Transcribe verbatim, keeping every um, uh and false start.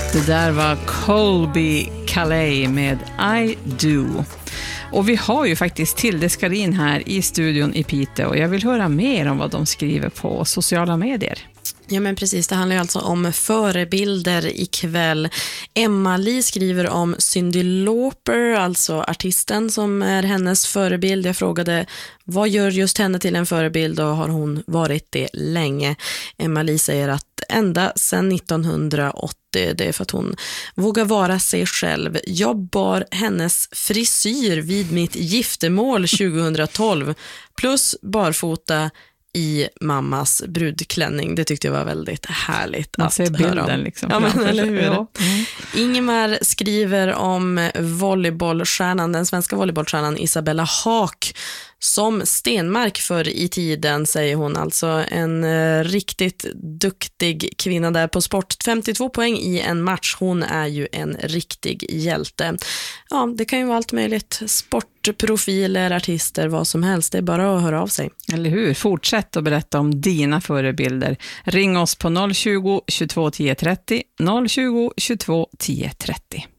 Det där var Colby Calais med I Do. Och vi har ju faktiskt Tilde Skarin här i studion i Piteå. Och jag vill höra mer om vad de skriver på sociala medier. Ja men precis, det handlar ju alltså om förebilder ikväll. Emma-Li skriver om Cyndi Lauper, alltså artisten som är hennes förebild. Jag frågade, vad gör just henne till en förebild och har hon varit det länge? Emma-Li säger att ända sedan nittonhundraåttio, det är för att hon vågar vara sig själv. Jag bar hennes frisyr vid mitt giftermål tjugohundratolv plus barfota i mammas brudklänning. Det tyckte jag var väldigt härligt. Man att ser bilden höra om. liksom. Ja, men, eller hur? Ja. Mm. Ingemar skriver om volleybollstjärnan, den svenska volleybollstjärnan Isabella Haak, som Stenmark för i tiden, säger hon. Alltså en eh, riktigt duktig kvinna där på sport. femtiotvå poäng i en match. Hon är ju en riktig hjälte. Ja, det kan ju vara allt möjligt. Sportprofiler, artister, vad som helst. Det är bara att höra av sig. Eller hur? Fortsätt att berätta om dina förebilder. Ring oss på noll tjugo, tjugotvå, tio trettio, noll tjugo, tjugotvå, tio trettio.